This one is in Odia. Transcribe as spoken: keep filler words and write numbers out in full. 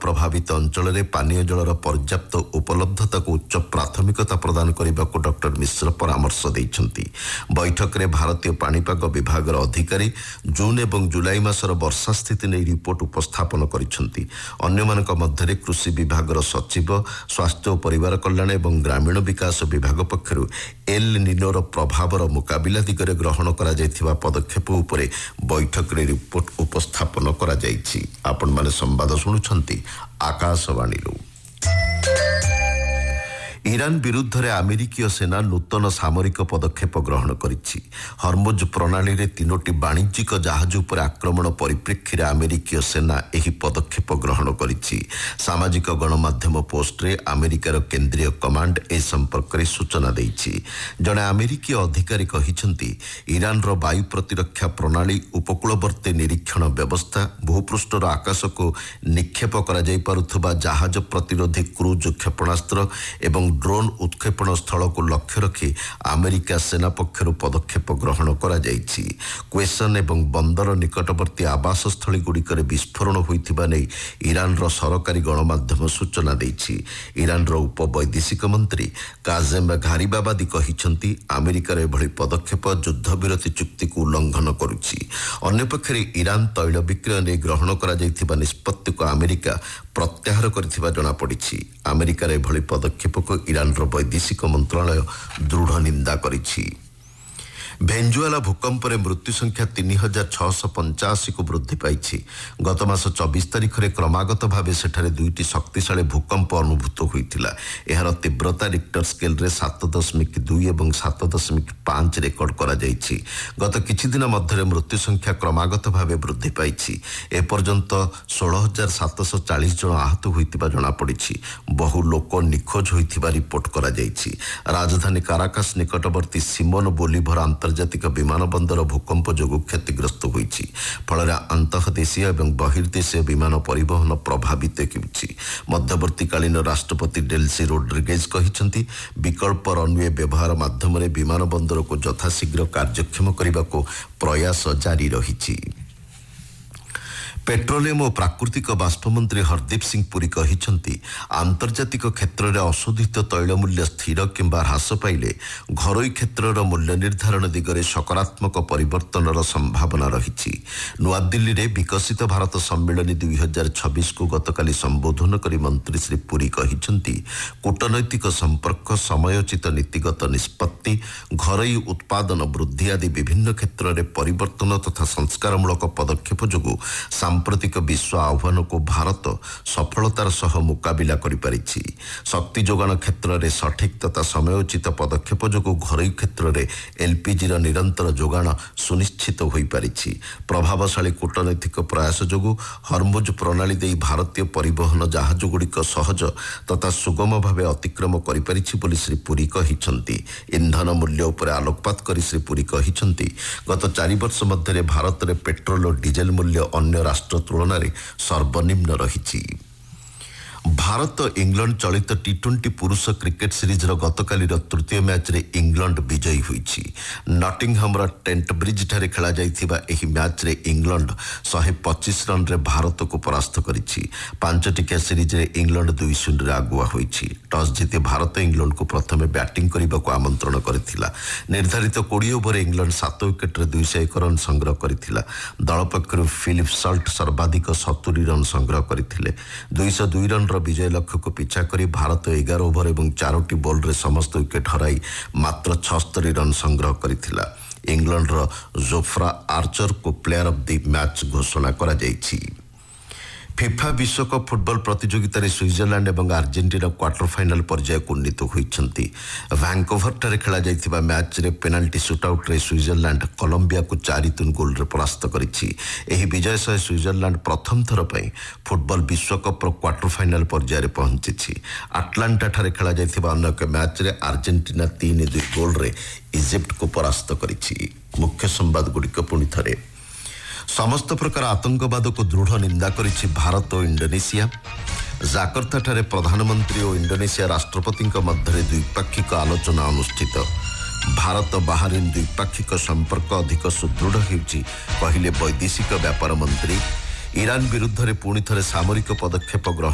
ପ୍ରଭାବିତ ଅଞ୍ଚଳରେ ପାନୀୟ ଜଳର ପର୍ଯ୍ୟାପ୍ତ ଉପଲବ୍ଧତାକୁ ଉଚ୍ଚ ପ୍ରାଥମିକତା ପ୍ରଦାନ କରିବାକୁ ଡକ୍ଟର ମିଶ୍ର ପରାମର୍ଶ ଦେଇଛନ୍ତି। ବୈଠକରେ ଭାରତୀୟ ପାଣିପାଗ ବିଭାଗର ଅଧିକାରୀ ଜୁନ୍ ଏବଂ ଜୁଲାଇ ମାସର ବର୍ଷା ସ୍ଥିତି ନେଇ ରିପୋର୍ଟ ଉପସ୍ଥାପନ କରିଛନ୍ତି। ଅନ୍ୟମାନଙ୍କ ମଧ୍ୟରେ କୃଷି ବିଭାଗର ସଚିବ, ସ୍ୱାସ୍ଥ୍ୟ ଓ ପରିବାର କଲ୍ୟାଣ ଏବଂ ଗ୍ରାମୀଣ ବିକାଶ ବିଭାଗ ପକ୍ଷରୁ ଏଲ୍ ନିନୋର ପ୍ରଭାବର ମୁକାବିଲା ଦିଗରେ ଗ୍ରହଣ କରାଯାଇଥିବା ପଦକ୍ଷେପ ଉପରେ ବୈଠକରେ ରିପୋର୍ଟ ଉପସ୍ଥାପନ କରାଯାଇଛି। ଆପଣମାନେ ସମ୍ବାଦ ଶୁଣୁଛନ୍ତି ଆକାଶବାଣୀରୁ। ଇରାନ ବିରୁଦ୍ଧରେ ଆମେରିକୀୟ ସେନା ନୂତନ ସାମରିକ ପଦକ୍ଷେପ ଗ୍ରହଣ କରିଛି। ହର୍ମୁଜ ପ୍ରଣାଳୀରେ ତିନୋଟି ବାଣିଜ୍ୟିକ ଜାହାଜ ଉପରେ ଆକ୍ରମଣ ପରିପ୍ରେକ୍ଷୀରେ ଆମେରିକୀୟ ସେନା ଏହି ପଦକ୍ଷେପ ଗ୍ରହଣ କରିଛି। ସାମାଜିକ ଗଣମାଧ୍ୟମ ପୋଷ୍ଟରେ ଆମେରିକାର କେନ୍ଦ୍ରୀୟ କମାଣ୍ଡ ଏ ସମ୍ପର୍କରେ ସୂଚନା ଦେଇଛି। ଜଣେ ଆମେରିକୀୟ ଅଧିକାରୀ କହିଛନ୍ତି, ଇରାନର ବାୟୁ ପ୍ରତିରକ୍ଷା ପ୍ରଣାଳୀ, ଉପକୂଳବର୍ତ୍ତୀ ନିରୀକ୍ଷଣ ବ୍ୟବସ୍ଥା, ଭୂପୃଷ୍ଠର ଆକାଶକୁ ନିକ୍ଷେପ କରାଯାଇପାରୁଥିବା ଜାହାଜ ପ୍ରତିରୋଧୀ କ୍ରୁଜ୍ କ୍ଷେପଣାସ୍ତ୍ର ଏବଂ ଡ୍ରୋନ୍ ଉତ୍କ୍ଷେପଣ ସ୍ଥଳକୁ ଲକ୍ଷ୍ୟ ରଖି ଆମେରିକା ସେନା ପକ୍ଷରୁ ପଦକ୍ଷେପ ଗ୍ରହଣ କରାଯାଇଛି। କ୍ୱେସନ୍ ଏବଂ ବନ୍ଦର ନିକଟବର୍ତ୍ତୀ ଆବାସସ୍ଥଳୀଗୁଡ଼ିକରେ ବିସ୍ଫୋରଣ ହୋଇଥିବା ନେଇ ଇରାନର ସରକାରୀ ଗଣମାଧ୍ୟମ ସୂଚନା ଦେଇଛି। ଇରାନର ଉପବୈଦେଶିକ ମନ୍ତ୍ରୀ କାଜେମ୍ ଘାରିବାବାଦୀ କହିଛନ୍ତି, ଆମେରିକାର ଏଭଳି ପଦକ୍ଷେପ ଯୁଦ୍ଧବିରତି ଚୁକ୍ତିକୁ ଉଲ୍ଲଂଘନ କରୁଛି। ଅନ୍ୟପକ୍ଷରେ ଇରାନ ତୈଳ ବିକ୍ରୟ ନେଇ ଗ୍ରହଣ କରାଯାଇଥିବା ନିଷ୍ପତ୍ତିକୁ ଆମେରିକା ପ୍ରତ୍ୟାହାର କରିଥିବା ଜଣାପଡ଼ିଛି। ଆମେରିକାର ଏଭଳି ପଦକ୍ଷେପକୁ ଇରାନର ବୈଦେଶିକ ମନ୍ତ୍ରଣାଳୟ ଦୃଢ଼ ନିନ୍ଦା କରିଛି। ଭେନେଜୁଏଲା ଭୂକମ୍ପରେ ମୃତ୍ୟୁ ସଂଖ୍ୟା ତିନି ହଜାର ଛଅଶହ ପଞ୍ଚାଅଶୀକୁ ବୃଦ୍ଧି ପାଇଛି। ଗତ ମାସ ଚବିଶ ତାରିଖରେ କ୍ରମାଗତ ଭାବେ ସେଠାରେ ଦୁଇଟି ଶକ୍ତିଶାଳୀ ଭୂକମ୍ପ ଅନୁଭୂତ ହୋଇଥିଲା। ଏହାର ତୀବ୍ରତା ରିକ୍ଟର ସ୍କେଲରେ ସାତ ଦଶମିକ ଦୁଇ ଏବଂ ସାତ ଦଶମିକ ପାଞ୍ଚ ରେକର୍ଡ କରାଯାଇଛି। ଗତ କିଛିଦିନ ମଧ୍ୟରେ ମୃତ୍ୟୁ ସଂଖ୍ୟା କ୍ରମାଗତ ଭାବେ ବୃଦ୍ଧି ପାଇଛି। ଏପର୍ଯ୍ୟନ୍ତ ଷୋହଳ ହଜାର ସାତଶହ ଚାଳିଶ ଜଣ ଆହତ ହୋଇଥିବା ଜଣାପଡ଼ିଛି। ବହୁ ଲୋକ ନିଖୋଜ ହୋଇଥିବା ରିପୋର୍ଟ କରାଯାଇଛି। ରାଜଧାନୀ କାରାକାସ ନିକଟବର୍ତ୍ତୀ ସିମୋନ ବୋଲିଭର ଆନ୍ତର୍ଜାତିକ ବିମାନ ବନ୍ଦର ଭୂକମ୍ପ ଯୋଗୁଁ କ୍ଷତିଗ୍ରସ୍ତ ହୋଇଛି। ଫଳରେ ଆନ୍ତଃଦେଶୀୟ ଏବଂ ବହିର୍ଦେଶୀୟ ବିମାନ ପରିବହନ ପ୍ରଭାବିତ ହେଉଛି। ମଧ୍ୟବର୍ତ୍ତୀକାଳୀନ ରାଷ୍ଟ୍ରପତି ଡେଲ୍ସି ରୋଡ୍ରିଗେଜ୍ କହିଛନ୍ତି, ବିକଳ୍ପ ରନୱେ ବ୍ୟବହାର ମାଧ୍ୟମରେ ବିମାନ ବନ୍ଦରକୁ ଯଥାଶୀଘ୍ର କାର୍ଯ୍ୟକ୍ଷମ କରିବାକୁ ପ୍ରୟାସ ଜାରି ରହିଛି। ପେଟ୍ରୋଲିୟମ ଓ ପ୍ରାକୃତିକ ବାଷ୍ପ ମନ୍ତ୍ରୀ ହରଦୀପ ସିଂ ପୁରୀ କହିଛନ୍ତି, ଆନ୍ତର୍ଜାତିକ କ୍ଷେତ୍ରରେ ଅଶୋଧିତ ତୈଳ ମୂଲ୍ୟ ସ୍ଥିର କିମ୍ବା ହ୍ରାସ ପାଇଲେ ଘରୋଇ କ୍ଷେତ୍ରର ମୂଲ୍ୟ ନିର୍ଦ୍ଧାରଣ ଦିଗରେ ସକାରାତ୍ମକ ପରିବର୍ତ୍ତନର ସମ୍ଭାବନା ରହିଛି। ନୂଆଦିଲ୍ଲୀରେ ବିକଶିତ ଭାରତ ସମ୍ମିଳନୀ ଦୁଇ ହଜାର ଛବିଶକୁ ଗତକାଲି ସମ୍ବୋଧନ କରି ମନ୍ତ୍ରୀ ଶ୍ରୀ ପୁରୀ କହିଛନ୍ତି, କୂଟନୈତିକ ସମ୍ପର୍କ, ସମୟୋଚିତ ନୀତିଗତ ନିଷ୍ପତ୍ତି, ଘରୋଇ ଉତ୍ପାଦନ ବୃଦ୍ଧି ଆଦି ବିଭିନ୍ନ କ୍ଷେତ୍ରରେ ପରିବର୍ତ୍ତନ ତଥା ସଂସ୍କାରମୂଳକ ପଦକ୍ଷେପ ଯୋଗୁଁ ସାମ୍ପ୍ରତିକ ବିଶ୍ୱ ଆହ୍ୱାନକୁ ଭାରତ ସଫଳତାର ସହ ମୁକାବିଲା କରିପାରିଛି। ଶକ୍ତି ଯୋଗାଣ କ୍ଷେତ୍ରରେ ସଠିକ୍ ତଥା ସମୟୋଚିତ ପଦକ୍ଷେପ ଯୋଗୁଁ ଘରୋଇ କ୍ଷେତ୍ରରେ ଏଲ୍ପିଜିର ନିରନ୍ତର ଯୋଗାଣ ସୁନିଶ୍ଚିତ ହୋଇପାରିଛି। ପ୍ରଭାବଶାଳୀ କୂଟନୈତିକ ପ୍ରୟାସ ଯୋଗୁଁ ହର୍ମୁଜ ପ୍ରଣାଳୀ ଦେଇ ଭାରତୀୟ ପରିବହନ ଜାହାଜଗୁଡ଼ିକ ସହଜ ତଥା ସୁଗମ ଭାବେ ଅତିକ୍ରମ କରିପାରିଛି ବୋଲି ଶ୍ରୀ ପୁରୀ କହିଛନ୍ତି। ଇନ୍ଧନ ମୂଲ୍ୟ ଉପରେ ଆଲୋକପାତ କରି ଶ୍ରୀ ପୁରୀ କହିଛନ୍ତି, ଗତ ଚାରି ବର୍ଷ ମଧ୍ୟରେ ଭାରତରେ ପେଟ୍ରୋଲ ଓ ଡିଜେଲ ମୂଲ୍ୟ ଅନ୍ୟ ରାଷ୍ଟ୍ର ତୁଳନାରେ ସର୍ବନିମ୍ନ ରହିଛି। ଭାରତ ଇଂଲଣ୍ଡ ଚଳିତ ଟି ଟ୍ୱେଣ୍ଟି ପୁରୁଷ କ୍ରିକେଟ ସିରିଜର ଗତକାଲିର ତୃତୀୟ ମ୍ୟାଚ୍ରେ ଇଂଲଣ୍ଡ ବିଜୟୀ ହୋଇଛି। ନଟିଂହାମର ଟେଣ୍ଟ ବ୍ରିଜ୍ଠାରେ ଖେଳାଯାଇଥିବା ଏହି ମ୍ୟାଚ୍ରେ ଇଂଲଣ୍ଡ ଶହେ ପଚିଶ ରନ୍ରେ ଭାରତକୁ ପରାସ୍ତ କରିଛି। ପାଞ୍ଚଟିକିଆ ସିରିଜରେ ଇଂଲଣ୍ଡ ଦୁଇ ଶୂନ୍ୟରେ ଆଗୁଆ ହୋଇଛି। ଟସ୍ ଜିତି ଭାରତ ଇଂଲଣ୍ଡକୁ ପ୍ରଥମେ ବ୍ୟାଟିଂ କରିବାକୁ ଆମନ୍ତ୍ରଣ କରିଥିଲା। ନିର୍ଦ୍ଧାରିତ କୋଡ଼ିଏ ଓଭରରେ ଇଂଲଣ୍ଡ ସାତ ୱିକେଟରେ ଦୁଇଶହ ଏକ ରନ୍ ସଂଗ୍ରହ କରିଥିଲା। ଦଳ ପକ୍ଷରୁ ଫିଲିପ ସଲ୍ଟ ସର୍ବାଧିକ ସତୁରି ରନ୍ ସଂଗ୍ରହ କରିଥିଲେ। ଦୁଇଶହ ଦୁଇ ରନ୍ ବିଜୟ ଲକ୍ଷ୍ୟକୁ ପିଛା କରି ଭାରତ ଏଗାର ଓଭର ଏବଂ ଚାରୋଟି ବଲ୍ରେ ସମସ୍ତ ୱିକେଟ୍ ହରାଇ ମାତ୍ର ଛଅସ୍ତରୀ ରନ୍ ସଂଗ୍ରହ କରିଥିଲା। ଇଂଲଣ୍ଡର Jofra ଆର୍ଚରକୁ player of the match ଘୋଷଣା କରାଯାଇଛି। ଫିଫା ବିଶ୍ୱକପ୍ ଫୁଟବଲ ପ୍ରତିଯୋଗିତାରେ ସୁଇଜରଲ୍ୟାଣ୍ଡ ଏବଂ ଆର୍ଜେଣ୍ଟିନା କ୍ୱାର୍ଟର ଫାଇନାଲ ପର୍ଯ୍ୟାୟକୁ ଉନ୍ନୀତ ହୋଇଛନ୍ତି। ଭ୍ୟାଙ୍କୋଭରଠାରେ ଖେଳାଯାଇଥିବା ମ୍ୟାଚ୍ରେ ପେନାଲ୍ଟି ସୁଟ୍ଆଉଟ୍ରେ ସୁଇଜରଲ୍ୟାଣ୍ଡ କଲମ୍ବିଆକୁ ଚାରି ତିନି ଗୋଲ୍ରେ ପରାସ୍ତ କରିଛି। ଏହି ବିଜୟ ସହ ସୁଇଜରଲ୍ୟାଣ୍ଡ ପ୍ରଥମ ଥର ପାଇଁ ଫୁଟବଲ ବିଶ୍ୱକପ୍ର କ୍ୱାର୍ଟର ଫାଇନାଲ ପର୍ଯ୍ୟାୟରେ ପହଞ୍ଚିଛି। ଆଟଲାଣ୍ଟାଠାରେ ଖେଳାଯାଇଥିବା ଅନ୍ୟ ଏକ ମ୍ୟାଚ୍ରେ ଆର୍ଜେଣ୍ଟିନା ତିନି ଦୁଇ ଗୋଲ୍ରେ ଇଜିପ୍ଟକୁ ପରାସ୍ତ କରିଛି। ମୁଖ୍ୟ ସମ୍ବାଦଗୁଡ଼ିକ ପୁଣି ଥରେ। ସମସ୍ତ ପ୍ରକାର ଆତଙ୍କବାଦକୁ ଦୃଢ଼ ନିନ୍ଦା କରିଛି ଭାରତ ଓ ଇଣ୍ଡୋନେସିଆ। ଜାକର୍ତ୍ତାଠାରେ ପ୍ରଧାନମନ୍ତ୍ରୀ ଓ ଇଣ୍ଡୋନେସିଆ ରାଷ୍ଟ୍ରପତିଙ୍କ ମଧ୍ୟରେ ଦ୍ୱିପାକ୍ଷିକ ଆଲୋଚନା ଅନୁଷ୍ଠିତ। ଭାରତ ବାହାରିନ୍ ଦ୍ୱିପାକ୍ଷିକ ସମ୍ପର୍କ ଅଧିକ ସୁଦୃଢ଼ ହେଉଛି କହିଲେ ବୈଦେଶିକ ବ୍ୟାପାର ମନ୍ତ୍ରୀ। ଇରାନ ବିରୁଦ୍ଧରେ ପୁଣି ଥରେ ସାମରିକ ପଦକ୍ଷେପ ଗ୍ରହଣ